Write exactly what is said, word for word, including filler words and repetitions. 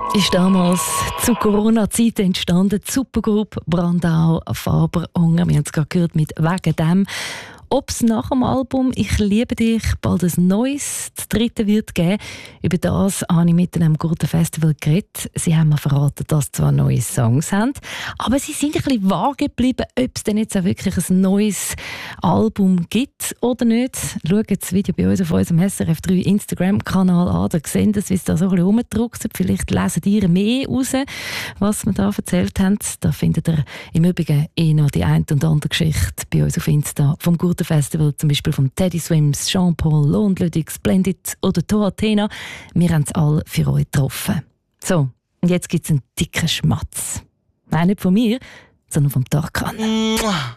Ist damals zu Corona-Zeiten entstanden, die Supergroup Brandau Faber-Unger. Wir haben es gerade gehört mit «Wegen dem». Ob es nach dem Album «Ich liebe dich» bald ein neues, das dritte wird geben, über das habe ich mit einem guten Festival geredet. Sie haben mir verraten, dass sie zwar neue Songs haben, aber sie sind ein bisschen vage geblieben, ob es denn jetzt auch wirklich ein neues Album gibt oder nicht. Schaut das Video bei uns auf unserem S R F drei Instagram-Kanal an, da sehen Sie, wie es da so ein bisschen rumdruckt. Vielleicht lesen ihr mehr raus, was wir da erzählt haben. Da findet ihr im Übrigen eh noch die eine und andere Geschichte bei uns auf Insta vom guten Festival, zum Beispiel von Teddy Swims, Jean-Paul, Lohn Ludwig, Splendid oder To Athena. Wir haben es alle für euch getroffen. So, und jetzt gibt es einen dicken Schmatz. Nein, nicht von mir, sondern vom Tarkan.